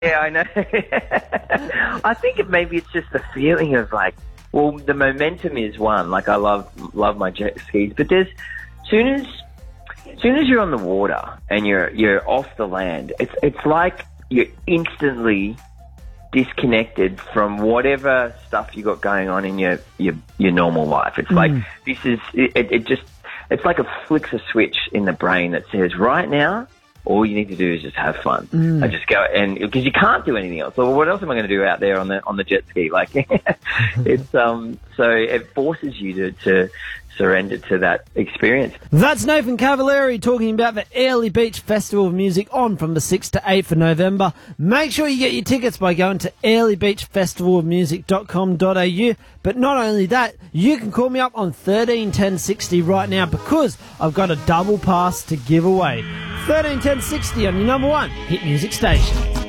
Yeah, I know. I think maybe it's just the feeling of like, well, the momentum is one. Like I love my jet skis, but there's soon as you're on the water and you're off the land, it's like you're instantly disconnected from whatever stuff you got going on in your normal life. It's like it's like a flicks a switch in the brain that says right now all you need to do is just have fun. I just go, and because you can't do anything else. So what else am I going to do out there on the jet ski? Like it's so it forces you to surrender to that experience. That's Nathan Cavalieri talking about the Airlie Beach Festival of Music on from the 6th to 8th of November. Make sure you get your tickets by going to airliebeachfestivalofmusic.com.au. But not only that, you can call me up on 131060 right now because I've got a double pass to give away. 131060 on your number one hit music station.